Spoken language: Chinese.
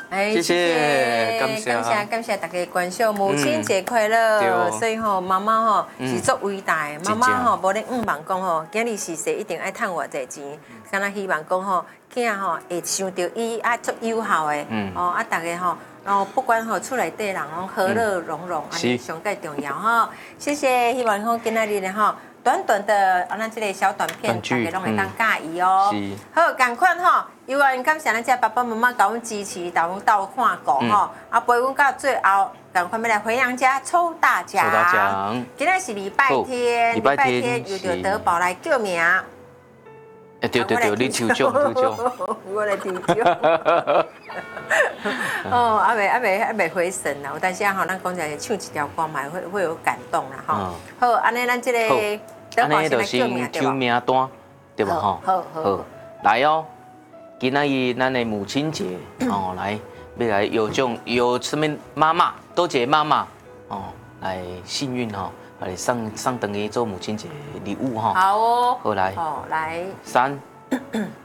哎， 谢谢， 感谢大家关心，母亲节快乐！所以吼，妈妈吼是足伟大的，妈妈吼无咧望讲吼，今日是谁一定爱趁偌济钱，敢若希望讲吼，囝吼会想到伊啊足有效的，哦啊大家吼。然后不管吼厝内底人拢和乐融融，安尼上介重要吼。谢谢，希望讲今仔日咧吼，短短的咱这个小短片，大家拢会当介意哦。好，赶快吼，有缘感谢咱这爸爸妈妈甲阮支持，甲阮斗看顾吼，啊陪阮到最后，赶快要来回娘家抽大奖。抽大奖。今仔是礼拜天，礼拜天又着德宝来叫名。 对，你抽奖， 我来抽奖。哦，还没回神啦，有当时吼，咱讲一唱一条歌嘛，会有感动啦吼。好，安尼咱这个德宝先来叫名对吧？抽名单对吧？好，来哦，今仔日咱的母亲节哦，来要来有奖，有什么妈妈，多谢妈妈哦，来幸运哈。来上等于做母亲节礼物哈。 好哦。 好来。 好来。 3、